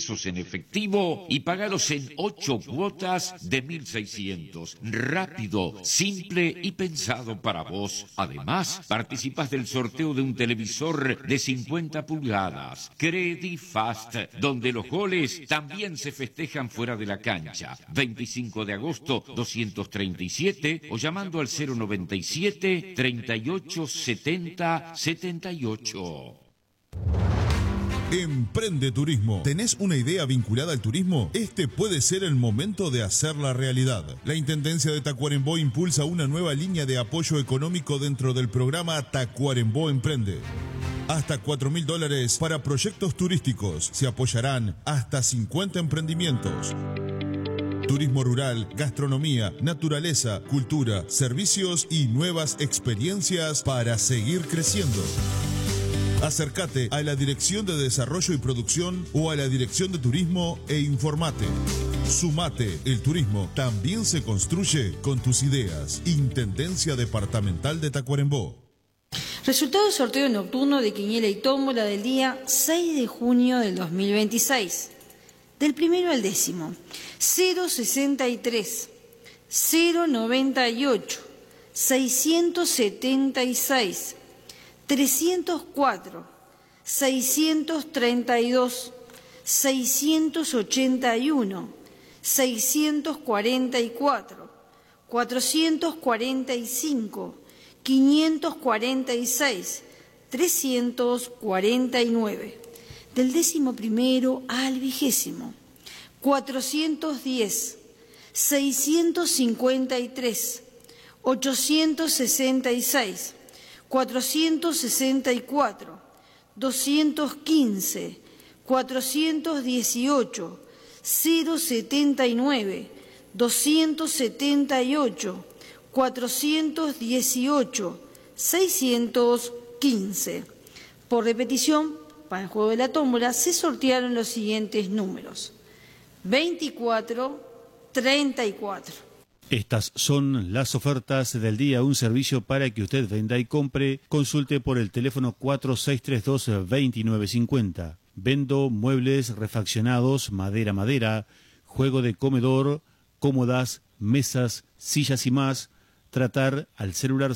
pesos en efectivo y pagalos en 8 cuotas de 1.600. Rápido, simple y pensado para vos. Además, participás del sorteo de un televisor de 50 pulgadas. Credifast, donde los goles también se festejan fuera de la cancha. 25 de agosto 237 o llamando al 097 38 70 78. Emprende Turismo. ¿Tenés una idea vinculada al turismo? Este puede ser el momento de hacerla realidad. La Intendencia de Tacuarembó impulsa una nueva línea de apoyo económico dentro del programa Tacuarembó Emprende. Hasta $4.000 para proyectos turísticos. Se apoyarán hasta 50 emprendimientos. Turismo rural, gastronomía, naturaleza, cultura, servicios y nuevas experiencias para seguir creciendo. Acércate a la Dirección de Desarrollo y Producción o a la Dirección de Turismo e informate. Sumate, el turismo también se construye con tus ideas. Intendencia Departamental de Tacuarembó. Resultado del sorteo nocturno de quiniela y tómbola del día 6 de junio del 2026. Del primero al décimo. 063, 098, 676, 304, 632, 681, 644, 445, 546, 349. Del 11º al 20º. 410, 653, 866, 464, 215, 418, 079, 278, 418, 615. Por repetición, para el juego de la tómbola se sortearon los siguientes números: 24, 34. Estas son las ofertas del día, un servicio para que usted venda y compre. Consulte por el teléfono 4632-2950. Vendo muebles refaccionados, madera, juego de comedor, cómodas, mesas, sillas y más. Tratar al celular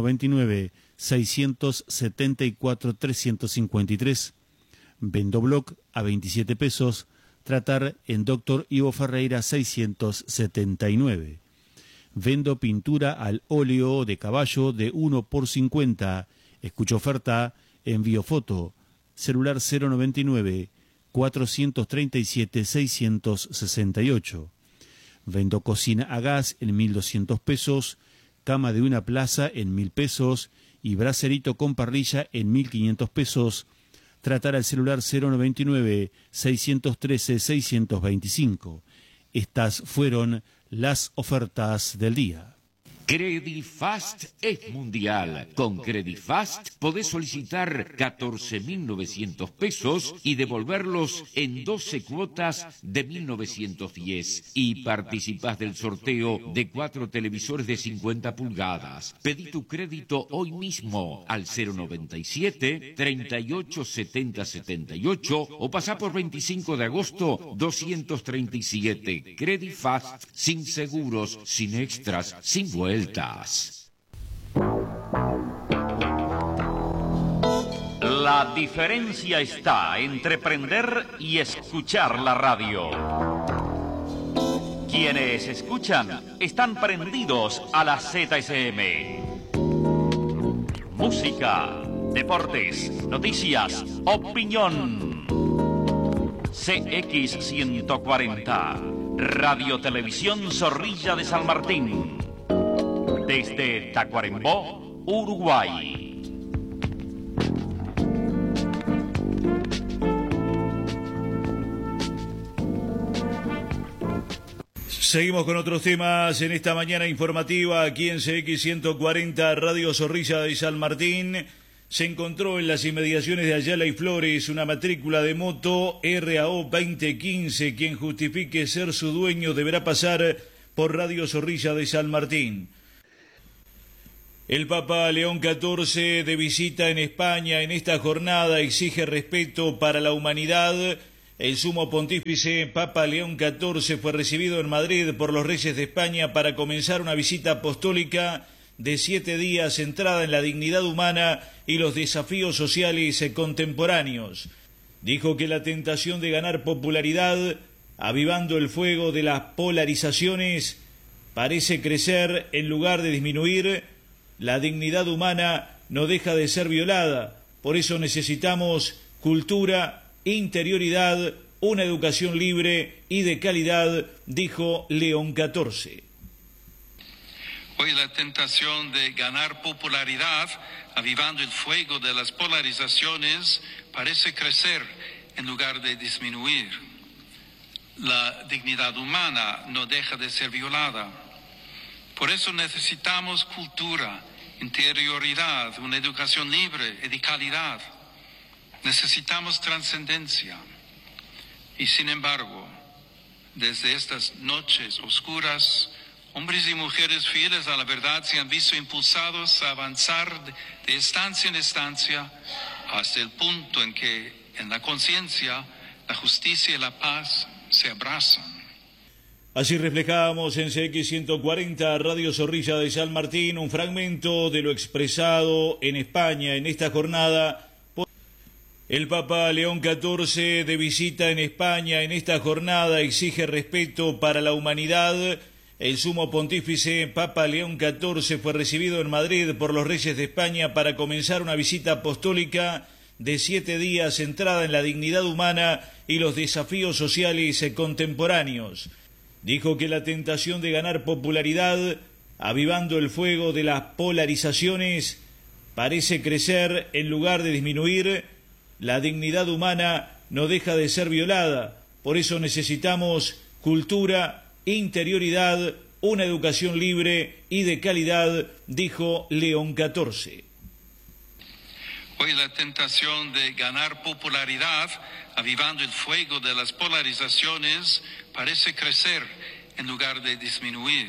099-674-353. Vendo bloc a 27 pesos. Tratar en Dr. Ivo Ferreira 679. Vendo pintura al óleo de caballo de 1 por 50. Escucho oferta, envío foto. Celular 099-437-668. Vendo cocina a gas en 1.200 pesos. Cama de una plaza en 1.000 pesos. Y bracerito con parrilla en 1.500 pesos. Tratar al celular 099-613-625. Estas fueron las ofertas del día. Credifast es mundial. Con Credifast podés solicitar 14.900 pesos y devolverlos en 12 cuotas de 1.910. Y participás del sorteo de 4 televisores de 50 pulgadas. Pedí tu crédito hoy mismo al 097 38 70 78 o pasá por 25 de agosto 237. Credifast, sin seguros, sin extras, sin vueltas. La diferencia está entre prender y escuchar la radio. Quienes escuchan están prendidos a la ZSM. Música, deportes, noticias, opinión. CX 140, Radio Televisión Zorrilla de San Martín. Desde Tacuarembó, Uruguay. Seguimos con otros temas en esta mañana informativa aquí en CX 140 Radio Zorrilla de San Martín. Se encontró en las inmediaciones de Ayala y Flores una matrícula de moto RAO 2015. Quien justifique ser su dueño deberá pasar por Radio Zorrilla de San Martín. El Papa León XIV, de visita en España en esta jornada, exige respeto para la humanidad El sumo pontífice Papa León XIV fue recibido en Madrid por los reyes de España para comenzar una visita apostólica de 7 días centrada en la dignidad humana y los desafíos sociales contemporáneos. Dijo que la tentación de ganar popularidad, avivando el fuego de las polarizaciones, parece crecer en lugar de disminuir. La dignidad humana no deja de ser violada, por eso necesitamos cultura, interioridad, una educación libre y de calidad, dijo León XIV. Hoy la tentación de ganar popularidad, avivando el fuego de las polarizaciones, parece crecer en lugar de disminuir. La dignidad humana no deja de ser violada. Por eso necesitamos cultura, interioridad, una educación libre y de calidad. Necesitamos trascendencia. Y sin embargo, desde estas noches oscuras, hombres y mujeres fieles a la verdad se han visto impulsados a avanzar de estancia en estancia hasta el punto en que en la conciencia, la justicia y la paz se abrazan. Así reflejábamos en CX 140 Radio Zorrilla de San Martín un fragmento de lo expresado en España en esta jornada. El Papa León XIV, de visita en España en esta jornada, exige respeto para la humanidad. El sumo pontífice Papa León XIV fue recibido en Madrid por los reyes de España para comenzar una visita apostólica de 7 días centrada en la dignidad humana y los desafíos sociales contemporáneos. Dijo que la tentación de ganar popularidad, avivando el fuego de las polarizaciones, parece crecer en lugar de disminuir. La dignidad humana no deja de ser violada, por eso necesitamos cultura, interioridad, una educación libre y de calidad, dijo León XIV. Hoy la tentación de ganar popularidad, avivando el fuego de las polarizaciones, parece crecer en lugar de disminuir.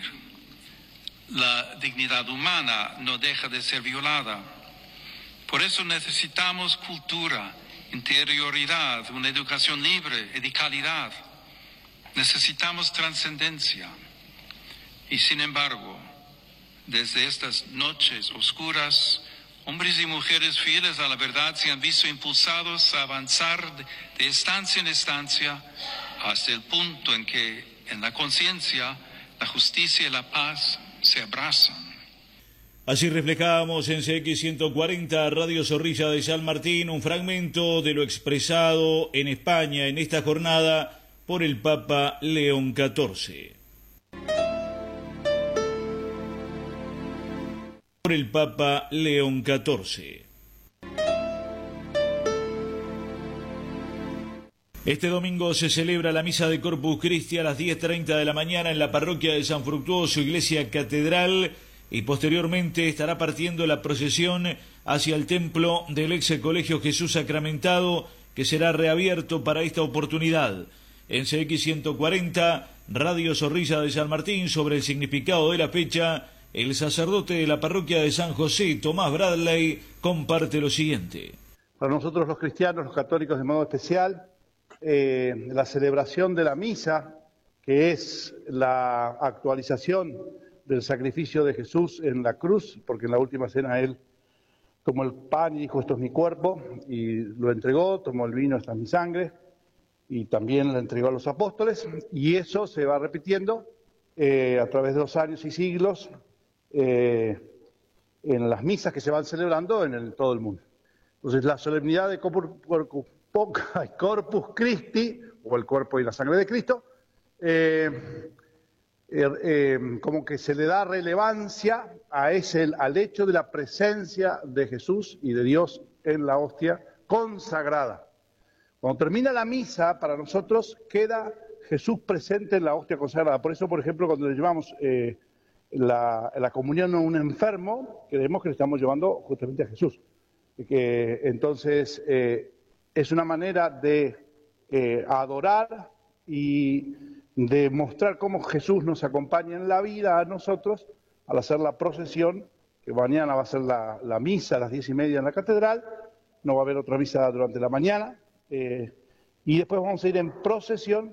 La dignidad humana no deja de ser violada. Por eso necesitamos cultura, interioridad, una educación libre y de calidad. Necesitamos trascendencia. Y sin embargo, desde estas noches oscuras, hombres y mujeres fieles a la verdad se han visto impulsados a avanzar de estancia en estancia hasta el punto en que en la conciencia, la justicia y la paz se abrazan. Así reflejábamos en CX 140 Radio Zorrilla de San Martín un fragmento de lo expresado en España en esta jornada por el Papa León XIV. Por el Papa León XIV. Este domingo se celebra la misa de Corpus Christi a las 10:30 de la mañana en la parroquia de San Fructuoso, iglesia catedral, y posteriormente estará partiendo la procesión hacia el templo del ex Colegio Jesús Sacramentado, que será reabierto para esta oportunidad. En CX 140, Radio Zorrilla de San Martín, sobre el significado de la fecha, el sacerdote de la parroquia de San José, Tomás Bradley, comparte lo siguiente. Para nosotros los cristianos, los católicos de modo especial, la celebración de la misa, que es la actualización del sacrificio de Jesús en la cruz, porque en la última cena Él tomó el pan y dijo, esto es mi cuerpo, y lo entregó, tomó el vino, esta es mi sangre, y también lo entregó a los apóstoles, y eso se va repitiendo a través de los años y siglos en las misas que se van celebrando en todo el mundo. Entonces la solemnidad de Corpus Christi, o el cuerpo y la sangre de Cristo, como que se le da relevancia al hecho de la presencia de Jesús y de Dios en la hostia consagrada. Cuando termina la misa, para nosotros queda Jesús presente en la hostia consagrada. Por eso, por ejemplo, cuando le llevamos la comunión a un enfermo, creemos que le estamos llevando justamente a Jesús. Que entonces es una manera de adorar y de mostrar cómo Jesús nos acompaña en la vida a nosotros al hacer la procesión, que mañana va a ser la misa a las 10:30 en la catedral, no va a haber otra misa durante la mañana, y después vamos a ir en procesión